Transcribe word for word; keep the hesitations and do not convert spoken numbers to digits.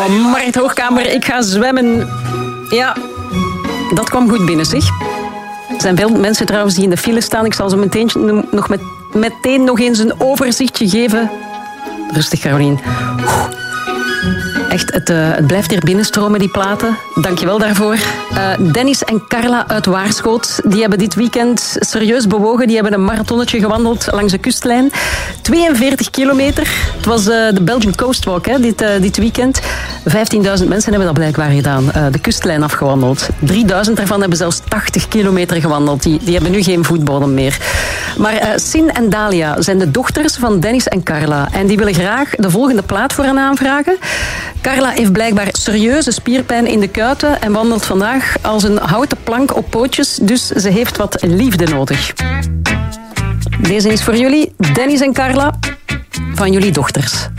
Oh, Mart Hoogkamer, ik ga zwemmen. Ja, dat kwam goed binnen, zeg. Er zijn veel mensen trouwens die in de file staan. Ik zal zo meteen nog, met, meteen nog eens een overzichtje geven. Rustig, Carolien. Echt, het, uh, het blijft hier binnenstromen, die platen. Dank je wel daarvoor. Uh, Dennis en Carla uit Waarschoot, die hebben dit weekend serieus bewogen. Die hebben een marathonnetje gewandeld langs de kustlijn. tweeënveertig kilometer. Het was uh, de Belgian Coast Walk, hè, dit, uh, dit weekend. vijftienduizend mensen hebben dat blijkbaar gedaan. Uh, de kustlijn afgewandeld. drieduizend daarvan hebben zelfs tachtig kilometer gewandeld. Die, die hebben nu geen voetbodem meer. Maar uh, Sin en Dalia zijn de dochters van Dennis en Carla. En die willen graag de volgende plaat voor hen aanvragen. Carla heeft blijkbaar serieuze spierpijn in de kuiten en wandelt vandaag als een houten plank op pootjes, dus ze heeft wat liefde nodig. Deze is voor jullie, Dennis en Carla, van jullie dochters.